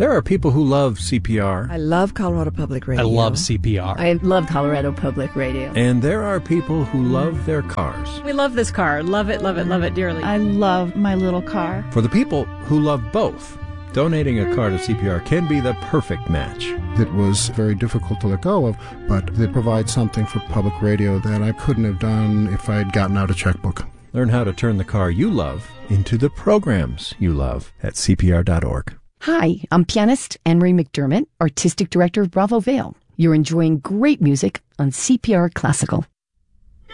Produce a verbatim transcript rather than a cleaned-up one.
There are people who love C P R. I love Colorado Public Radio. I love C P R. I love Colorado Public Radio. And there are people who love their cars. We love this car. Love it, love it, love it dearly. I love my little car. For the people who love both, donating a car to C P R can be the perfect match. It was very difficult to let go of, but they provide something for public radio that I couldn't have done if I had gotten out a checkbook. Learn how to turn the car you love into the programs you love at C P R dot org. Hi, I'm pianist Anne-Marie McDermott, Artistic Director of Bravo Vale. You're enjoying great music on C P R Classical.